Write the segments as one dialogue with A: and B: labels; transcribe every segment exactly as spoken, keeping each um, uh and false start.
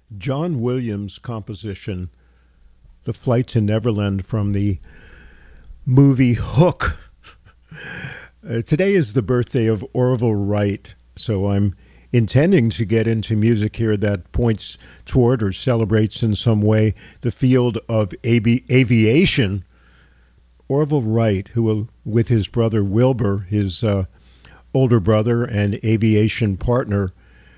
A: John Williams' composition, The Flight to Neverland from the movie Hook. Uh, today is the birthday of Orville Wright, so I'm intending to get into music here that points toward or celebrates in some way the field of avi- aviation. Orville Wright, who, with his brother Wilbur, his uh, older brother and aviation partner,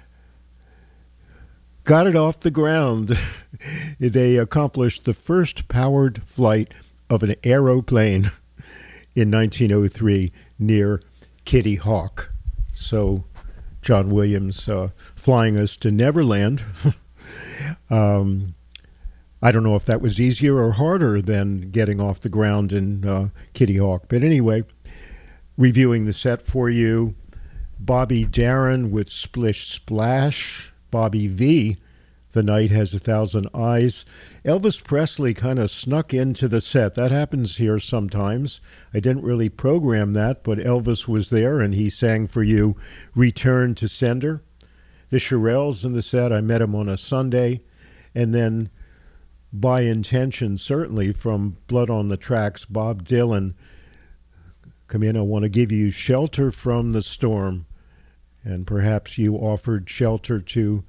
A: got it off the ground. They accomplished the first powered flight of an aeroplane in nineteen oh three near Kitty Hawk. So John Williams uh, flying us to Neverland. um, I don't know if that was easier or harder than getting off the ground in uh, Kitty Hawk. But anyway, reviewing the set for you, Bobby Darin with Splish Splash, Bobby V, The Night Has a Thousand Eyes. Elvis Presley kind of snuck into the set. That happens here sometimes. I didn't really program that, but Elvis was there and he sang for you Return to Sender. The Shirelles in the set, I met him on a Sunday. And then by intention, certainly from Blood on the Tracks, Bob Dylan. Come in, I want to give you Shelter from the Storm. And perhaps you offered shelter to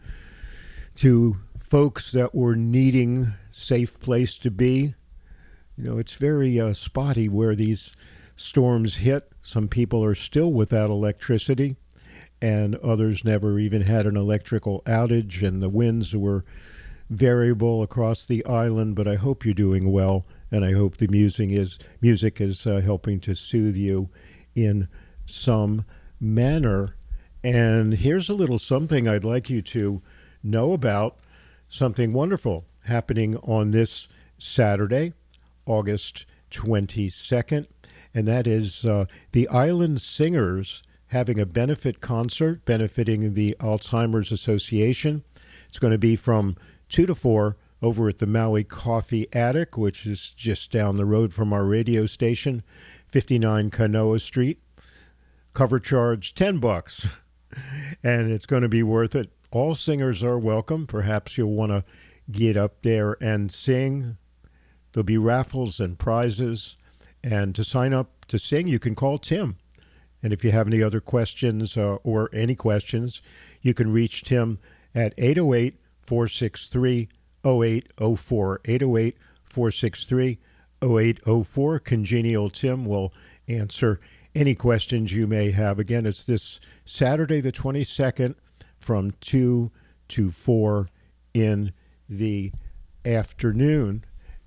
A: to folks that were needing safe place to be. You know, it's very uh, spotty where these storms hit. Some people are still without electricity, and others never even had an electrical outage, and the winds were variable across the island. But I hope you're doing well, and I hope the music is, music is uh, helping to soothe you in some manner. And here's a little something I'd like you to know about, something wonderful happening on this Saturday, August twenty-second, and that is uh, the Island Singers having a benefit concert benefiting the Alzheimer's Association. It's going to be from two to four over at the Maui Coffee Attic, which is just down the road from our radio station, fifty-nine Kanoa Street. Cover charge ten bucks. And it's going to be worth it. All singers are welcome. Perhaps you'll want to get up there and sing. There'll be raffles and prizes. And to sign up to sing, you can call Tim. And if you have any other questions uh, or any questions, you can reach Tim at eight oh eight, four six three, oh eight oh four. eight oh eight, four six three, oh eight oh four. Congenial Tim will answer any questions you may have. Again, it's this Saturday the twenty-second from two to four in the afternoon.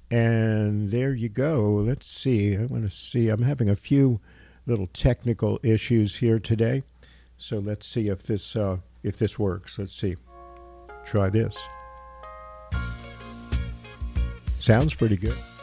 A: And there you go. Let's see. I want to see. I'm having a few little technical issues here today. So let's see if this uh, if this works. Let's see. Try this. Sounds pretty good.